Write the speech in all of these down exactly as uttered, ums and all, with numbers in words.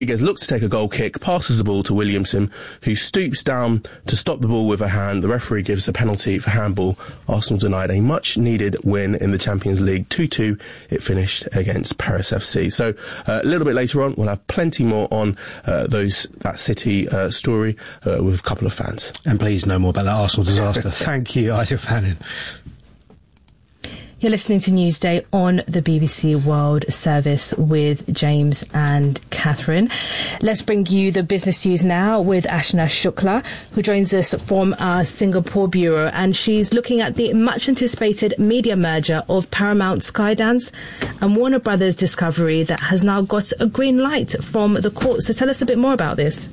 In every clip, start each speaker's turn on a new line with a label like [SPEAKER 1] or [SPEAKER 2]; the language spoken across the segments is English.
[SPEAKER 1] Rodriguez looks to take a goal kick, passes the ball to Williamson, who stoops down to stop the ball with her hand. The referee gives a penalty for handball. Arsenal denied a much-needed win in the Champions League. two two, it finished against Paris F C. So uh, a little bit later on, we'll have plenty more on uh, those that City uh, story uh, with a couple of fans.
[SPEAKER 2] And please, no more about that Arsenal disaster. Thank you, Isaac Fannin.
[SPEAKER 3] You're listening to Newsday on the B B C World Service with James and Catherine. Let's bring you the business news now with Ashna Shukla, who joins us from our Singapore bureau, and she's looking at the much anticipated media merger of Paramount, Skydance and Warner Brothers Discovery that has now got a green light from the court. So tell us a bit more about this.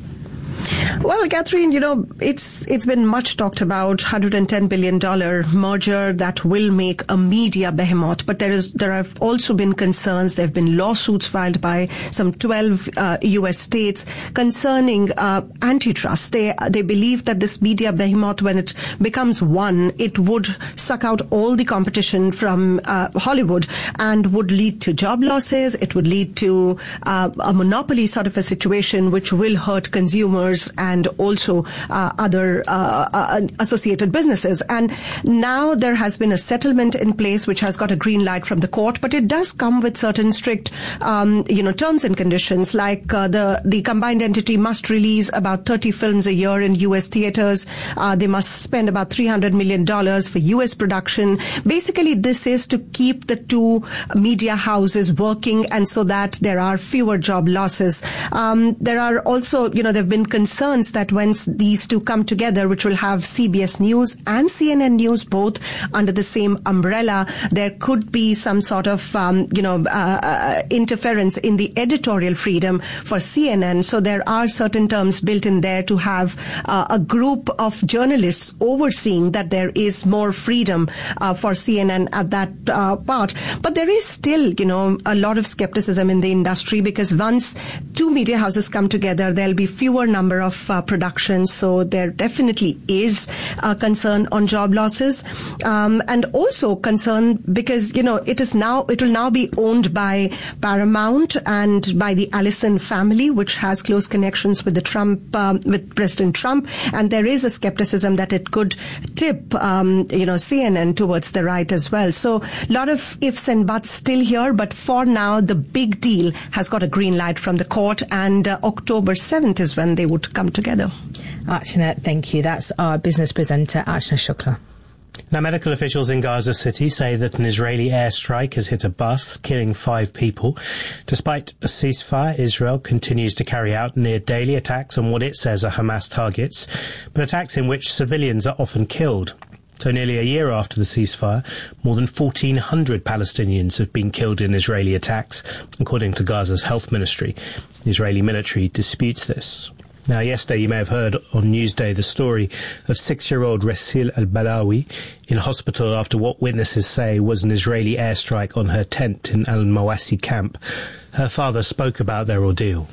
[SPEAKER 4] Well, Catherine, you know, it's it's been much talked about one hundred ten billion dollars merger that will make a media behemoth. But there is there have also been concerns. There have been lawsuits filed by some twelve uh, U S states concerning uh, antitrust. They they believe that this media behemoth, when it becomes one, it would suck out all the competition from uh, Hollywood and would lead to job losses. It would lead to uh, a monopoly sort of a situation which will hurt consumers and also uh, other uh, uh, associated businesses. And now there has been a settlement in place which has got a green light from the court, but it does come with certain strict, um, you know, terms and conditions, like uh, the the combined entity must release about thirty films a year in U S theaters. Uh, they must spend about three hundred million dollars for U S production. Basically, this is to keep the two media houses working, and so that there are fewer job losses. Um, there are also, you know, there have been concerns that once these two come together, which will have C B S News and C N N News both under the same umbrella, there could be some sort of, um, you know, uh, uh, interference in the editorial freedom for C N N. So there are certain terms built in there to have uh, a group of journalists overseeing that there is more freedom uh, for C N N at that uh, part. But there is still, you know, a lot of skepticism in the industry, because once two media houses come together, there'll be fewer number of uh, productions, so there definitely is a concern on job losses, um, and also concern because, you know, it is now it will now be owned by Paramount and by the Allison family, which has close connections with the Trump um, with President Trump, and there is a skepticism that it could tip um, you know C N N towards the right as well. So a lot of ifs and buts still here, but for now the big deal has got a green light from the court, and uh, October seventh is when they would come together.
[SPEAKER 3] Archana, thank you. That's our business presenter, Archana Shukla.
[SPEAKER 2] Now, medical officials in Gaza City say that an Israeli airstrike has hit a bus, killing five people. Despite a ceasefire, Israel continues to carry out near daily attacks on what it says are Hamas targets, but attacks in which civilians are often killed. So nearly a year after the ceasefire, more than fourteen hundred Palestinians have been killed in Israeli attacks, according to Gaza's health ministry. The Israeli military disputes this. Now, yesterday you may have heard on Newsday the story of six-year-old Rasil al-Balawi in hospital after what witnesses say was an Israeli airstrike on her tent in al-Mawasi camp. Her father spoke about their ordeal.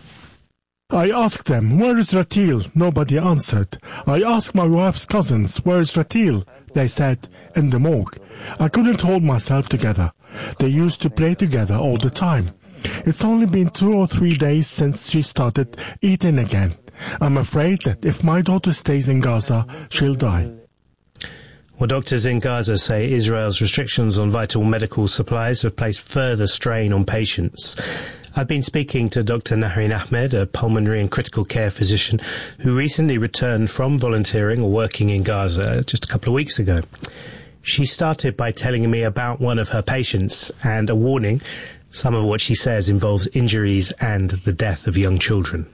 [SPEAKER 5] I asked them, "Where is Ratil?" Nobody answered. I asked my wife's cousins, "Where is Ratil?" They said, "In the morgue." I couldn't hold myself together. They used to play together all the time. It's only been two or three days since she started eating again. I'm afraid that if my daughter stays in Gaza, she'll die.
[SPEAKER 2] Well, doctors in Gaza say Israel's restrictions on vital medical supplies have placed further strain on patients. I've been speaking to Doctor Nahreen Ahmed, a pulmonary and critical care physician who recently returned from volunteering or working in Gaza just a couple of weeks ago. She started by telling me about one of her patients and a warning. Some of what she says involves injuries and the death of young children.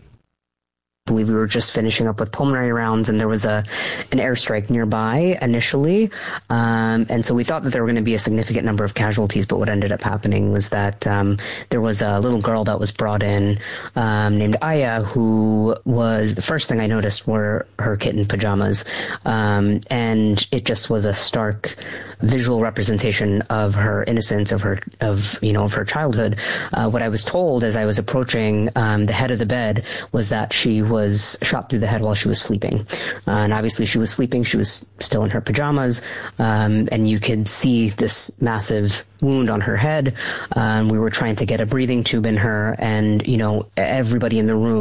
[SPEAKER 6] I believe we were just finishing up with pulmonary rounds, and there was a an airstrike nearby initially, um, and so we thought that there were going to be a significant number of casualties, but what ended up happening was that um, there was a little girl that was brought in um, named Aya, who was, the first thing I noticed were her kitten pajamas, um, and it just was a stark visual representation of her innocence, of her, of, you know, of her childhood. Uh, what I was told as I was approaching um, the head of the bed was that she was shot through the head while she was sleeping. Uh, and obviously she was sleeping, she was still in her pajamas, um, and you could see this massive wound on her head. Um, we were trying to get a breathing tube in her, and, you know, everybody in the room